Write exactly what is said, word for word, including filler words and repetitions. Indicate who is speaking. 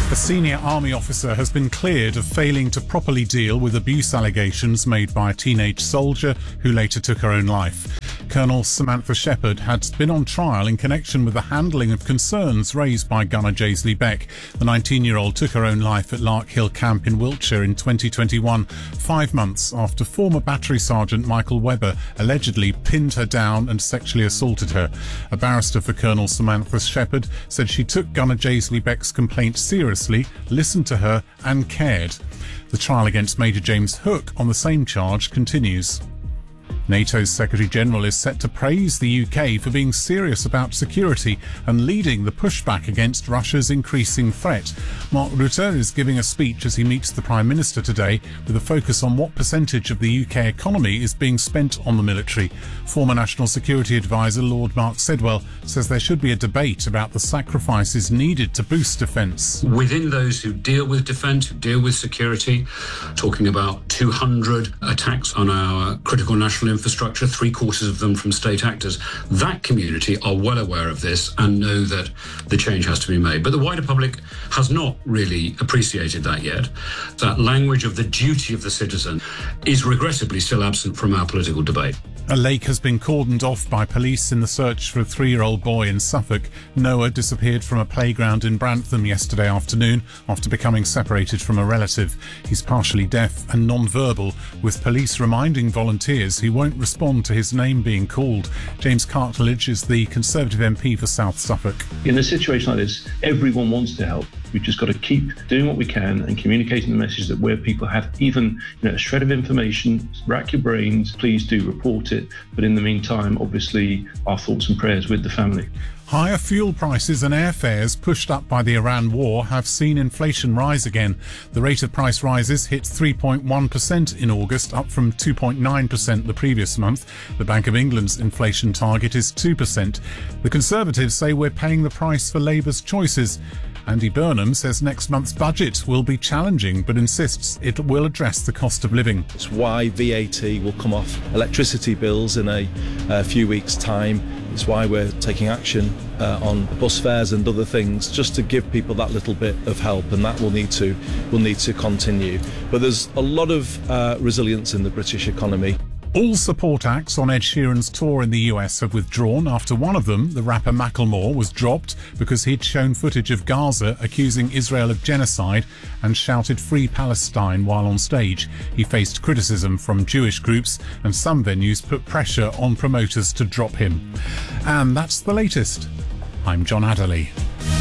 Speaker 1: A senior army officer has been cleared of failing to properly deal with abuse allegations made by a teenage soldier who later took her own life. Colonel Samantha Shepherd had been on trial in connection with the handling of concerns raised by gunner Jaisley Beck. The nineteen-year-old took her own life at Larkhill Camp in Wiltshire in twenty twenty-one, five months after former Battery Sergeant Michael Webber allegedly pinned her down and sexually assaulted her. A barrister for Colonel Samantha Shepherd said she took gunner Jaisley Beck's complaint seriously, listened to her and cared. The trial against Major James Hook on the same charge continues. NATO's Secretary-General is set to praise the U K for being serious about security and leading the pushback against Russia's increasing threat. Mark Rutte is giving a speech as he meets the Prime Minister today with a focus on what percentage of the U K economy is being spent on the military. Former National Security Advisor Lord Mark Sedwell says there should be a debate about the sacrifices needed to boost defence.
Speaker 2: Within those who deal with defence, who deal with security, talking about two hundred attacks on our critical national infrastructure, three quarters of them from state actors. That community are well aware of this and know that the change has to be made. But the wider public has not really appreciated that yet. That language of the duty of the citizen is regrettably still absent from our political debate.
Speaker 1: A lake has been cordoned off by police in the search for a three-year-old boy in Suffolk. Noah disappeared from a playground in Brantham yesterday afternoon after becoming separated from a relative. He's partially deaf and non-verbal, with police reminding volunteers he won't respond to his name being called. James Cartledge is the Conservative M P for South Suffolk.
Speaker 3: In a situation like this, everyone wants to help. We've just got to keep doing what we can and communicating the message that where people have even you know, a shred of information, rack your brains, please do report it. But in the meantime, obviously, our thoughts and prayers with the family.
Speaker 1: Higher fuel prices and airfares pushed up by the Iran war have seen inflation rise again. The rate of price rises hit three point one percent in August, up from two point nine percent the previous month. The Bank of England's inflation target is two percent. The Conservatives say we're paying the price for Labour's choices. Andy Burnham says next month's budget will be challenging, but insists it will address the cost of living.
Speaker 4: It's why V A T will come off electricity bills in a, a few weeks' time. It's why we're taking action uh, on bus fares and other things, just to give people that little bit of help, and that will need to will need to continue. But there's a lot of uh, resilience in the British economy.
Speaker 1: All support acts on Ed Sheeran's tour in the U S have withdrawn after one of them, the rapper Macklemore, was dropped because he'd shown footage of Gaza accusing Israel of genocide and shouted Free Palestine while on stage. He faced criticism from Jewish groups, and some venues put pressure on promoters to drop him. And that's the latest. I'm John Adderley.